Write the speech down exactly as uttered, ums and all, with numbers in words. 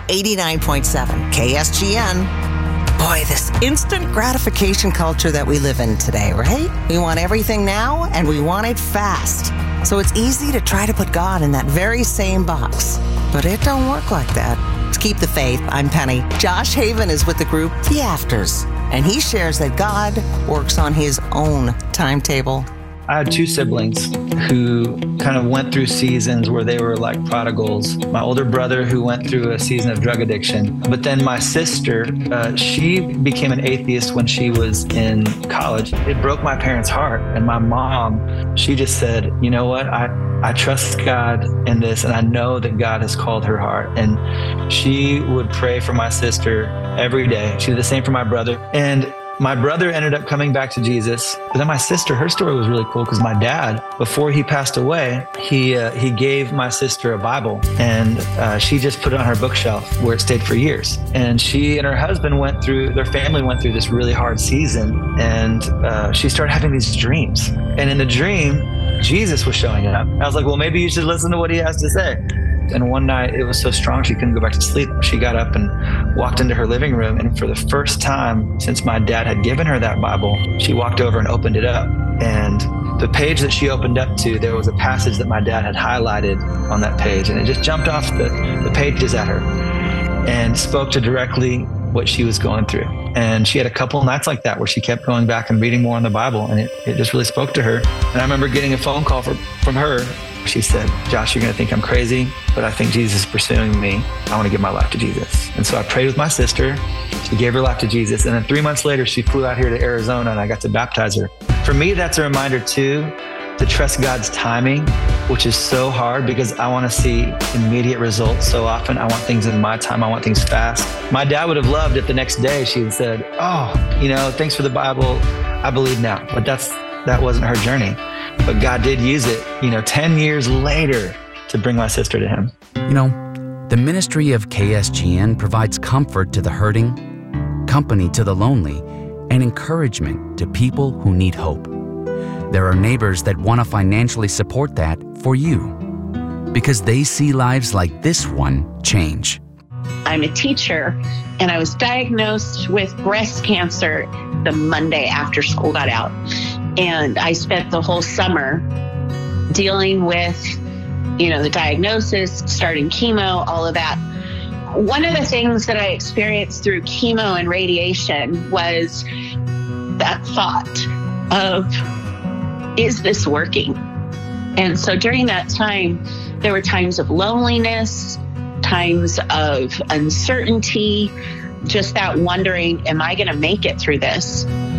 eighty-nine point seven K S G N. Boy, this instant gratification culture that we live in today, right? We want everything now and we want it fast. So it's easy to try to put God in that very same box. But it don't work like that. To keep the faith, I'm Penny. Josh Haven is with the group The Afters, and he shares that God works on his own timetable. I had two siblings who kind of went through seasons where they were like prodigals. My older brother who went through a season of drug addiction. But then my sister, uh, she became an atheist when she was in college. It broke my parents' heart. And my mom, she just said, you know what, I, I trust God in this, and I know that God has called her heart. And she would pray for my sister every day. She did the same for my brother. And my brother ended up coming back to Jesus. But then my sister, her story was really cool because my dad, before he passed away, he uh, he gave my sister a Bible, and uh, she just put it on her bookshelf where it stayed for years. And she and her husband went through, their family went through this really hard season, and uh, she started having these dreams. And in the dream, Jesus was showing up. I was like, well, maybe you should listen to what he has to say. And one night it was so strong she couldn't go back to sleep. She got up and walked into her living room, and for the first time since my dad had given her that Bible, she walked over and opened it up. And the page that she opened up to, there was a passage that my dad had highlighted on that page, and it just jumped off the, the pages at her and spoke to directly what she was going through. And she had a couple of nights like that where she kept going back and reading more in the Bible, and it, it just really spoke to her. And I remember getting a phone call from, from her. She said, Josh, you're going to think I'm crazy, but I think Jesus is pursuing me. I want to give my life to Jesus. And so I prayed with my sister. She gave her life to Jesus. And then three months later, she flew out here to Arizona, and I got to baptize her. For me, that's a reminder too, to trust God's timing, which is so hard because I want to see immediate results so often. I want things in my time. I want things fast. My dad would have loved it the next day. She had said, oh, you know, thanks for the Bible. I believe now. But that's that wasn't her journey. But God did use it, you know, ten years later to bring my sister to him. You know, the ministry of K S G N provides comfort to the hurting, company to the lonely, and encouragement to people who need hope. There are neighbors that want to financially support that for you because they see lives like this one change. I'm a teacher, and I was diagnosed with breast cancer the Monday after school got out. And I spent the whole summer dealing with, you know, the diagnosis, starting chemo, all of that. One of the things that I experienced through chemo and radiation was that thought of, is this working? And so during that time, there were times of loneliness, times of uncertainty, just that wondering, am I going to make it through this?